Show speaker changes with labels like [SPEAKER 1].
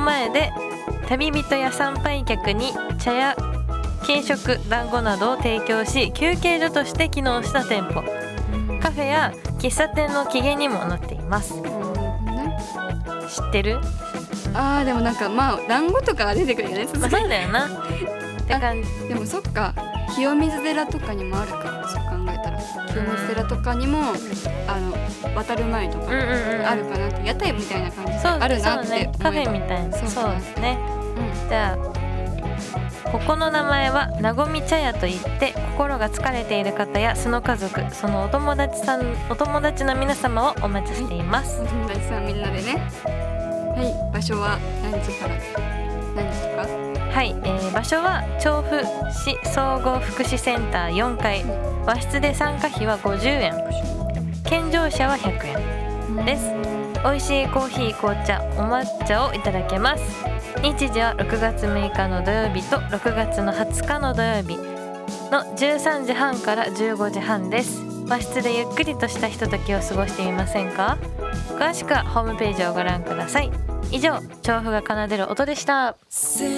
[SPEAKER 1] 前で旅人や参拝客に茶や軽食、団子などを提供し、休憩所として機能した店舗。カフェや喫茶店の起源にもなっています。知ってる？
[SPEAKER 2] でもなんか団子とか出てくるよね。
[SPEAKER 1] そうだよなって感じ。
[SPEAKER 2] でもそっか、清水寺とかにもあるか。そう考えたら清水寺とかにも、渡る前とかあるかなって、屋台みたいな感じであるなって思えた。
[SPEAKER 1] カフェみたいな。そうですね。じゃあここの名前はなごみ茶屋といって、心が疲れている方やその家族、そのお友達の皆様をお待ちしています。
[SPEAKER 2] お友達さんみんなでね。はい、場所は何時から何時とか？
[SPEAKER 1] はい、場所は調布市総合福祉センター4階、和室で参加費は50円、健常者は100円です。美味しいコーヒー、紅茶、お抹茶をいただけます。日時は6月6日の土曜日と6月の20日の土曜日の13時半から15時半です。和室でゆっくりとしたひとときを過ごしてみませんか？詳しくはホームページをご覧ください。以上、調布が奏でる音でした。